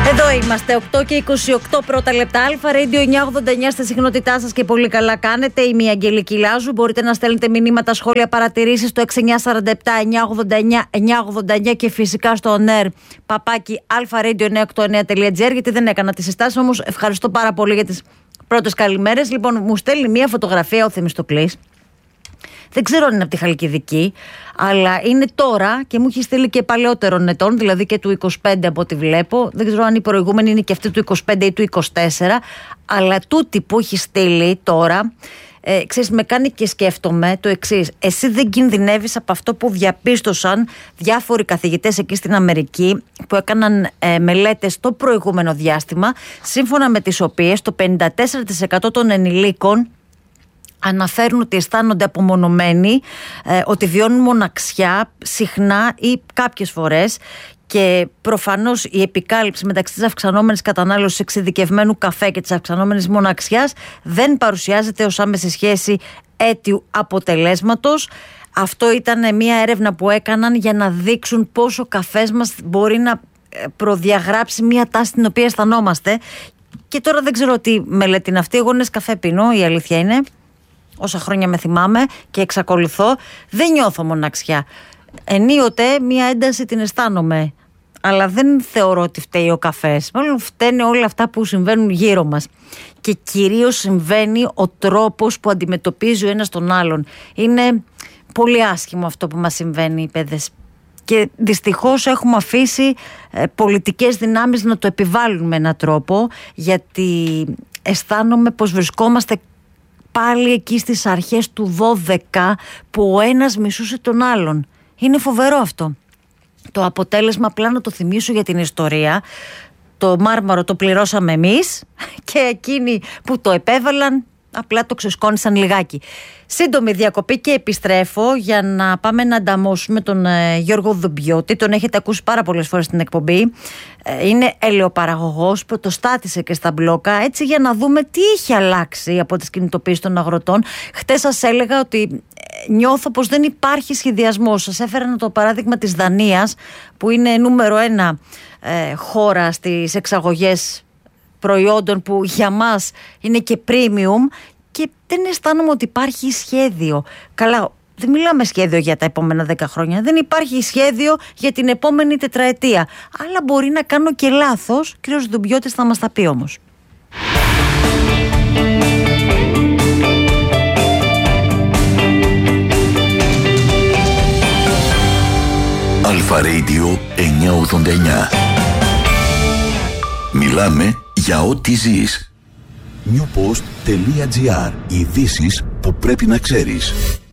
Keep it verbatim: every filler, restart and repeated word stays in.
Εδώ είμαστε, οκτώ και είκοσι οκτώ πρώτα λεπτά. Αλφα Radio εννιακόσια ογδόντα εννιά στη συχνότητά σας και πολύ καλά κάνετε. Είμαι η Αγγελική Λάζου. Μπορείτε να στέλνετε μηνύματα, σχόλια, παρατηρήσεις στο έξι εννιά τέσσερα επτά εννιακόσια ογδόντα εννιά εννιακόσια ογδόντα εννιά και φυσικά στο on air παπάκι αλφα-radio εννιακόσια ογδόντα εννιά τελεία τζι άρ. Γιατί δεν έκανα τις συστάσεις, όμως ευχαριστώ πάρα πολύ για τις πρώτες καλημέρες. Λοιπόν, μου στέλνει μία φωτογραφία ο Θεμιστοκλής. Δεν ξέρω αν είναι από τη Χαλκιδική, αλλά είναι τώρα και μου έχει στείλει και παλαιότερων ετών, δηλαδή και του είκοσι πέντε από ό,τι βλέπω. Δεν ξέρω αν η προηγούμενη είναι και αυτή του είκοσι πέντε ή του είκοσι τέσσερα, αλλά τούτη που έχει στείλει τώρα, ε, ξέρεις, με κάνει και σκέφτομαι το εξής. Εσύ δεν κινδυνεύεις από αυτό που διαπίστωσαν διάφοροι καθηγητές εκεί στην Αμερική που έκαναν ε, μελέτες το προηγούμενο διάστημα, σύμφωνα με τις οποίες το πενήντα τέσσερα τοις εκατό των ενηλίκων αναφέρουν ότι αισθάνονται απομονωμένοι, ε, ότι βιώνουν μοναξιά συχνά ή κάποιες φορές, και προφανώς η επικάλυψη μεταξύ της αυξανόμενης κατανάλωσης εξειδικευμένου καφέ και της αυξανόμενης μοναξιάς δεν παρουσιάζεται ως άμεση σχέση αίτιου αποτελέσματος. Αυτό ήταν μια έρευνα που έκαναν για να δείξουν πόσο ο καφές μας μπορεί να προδιαγράψει μια τάση την οποία αισθανόμαστε. Και τώρα δεν ξέρω τι μελέτη είναι αυτή. Εγώ νεσκαφέ πίνω, η αλήθεια είναι. Όσα χρόνια με θυμάμαι και εξακολουθώ, δεν νιώθω μοναξιά. Ενίοτε μία ένταση την αισθάνομαι, αλλά δεν θεωρώ ότι φταίει ο καφές. Μάλλον φταίνε όλα αυτά που συμβαίνουν γύρω μας. Και κυρίως συμβαίνει ο τρόπος που αντιμετωπίζει ο ένας τον άλλον. Είναι πολύ άσχημο αυτό που μας συμβαίνει, παιδες. Και δυστυχώς έχουμε αφήσει ε, πολιτικές δυνάμεις να το επιβάλλουν με έναν τρόπο, γιατί αισθάνομαι πως βρισκόμαστε πάλι εκεί στις αρχές του δώδεκα, που ο ένας μισούσε τον άλλον. Είναι φοβερό αυτό. Το αποτέλεσμα, απλά να το θυμίσω για την ιστορία, το μάρμαρο το πληρώσαμε εμείς και εκείνοι που το επέβαλαν απλά το ξεσκόνησαν λιγάκι. Σύντομη διακοπή και επιστρέφω για να πάμε να ανταμώσουμε τον ε, Γιώργο Δουμπιώτη. Τον έχετε ακούσει πάρα πολλές φορές στην εκπομπή. Ε, είναι ελαιοπαραγωγός, πρωτοστάτησε και στα μπλόκα, έτσι, για να δούμε τι έχει αλλάξει από τις κινητοποίησεις των αγροτών. Χτες σας έλεγα ότι ε, νιώθω πως δεν υπάρχει σχεδιασμός. Σας έφερα το παράδειγμα της Δανίας, που είναι νούμερο ένα ε, χώρα στις εξαγωγές προϊόντων που για μας είναι και premium, και δεν αισθάνομαι ότι υπάρχει σχέδιο. Καλά, δεν μιλάμε σχέδιο για τα επόμενα δέκα χρόνια, δεν υπάρχει σχέδιο για την επόμενη τετραετία, αλλά μπορεί να κάνω και λάθος. Ο κύριος Δουμπιώτης θα μας τα πει όμως. Αλφα Radio εννιακόσια ογδόντα εννιά. Μιλάμε για ό,τι ζεις. newpost τελεία τζι άρ. Ειδήσεις που πρέπει να ξέρεις.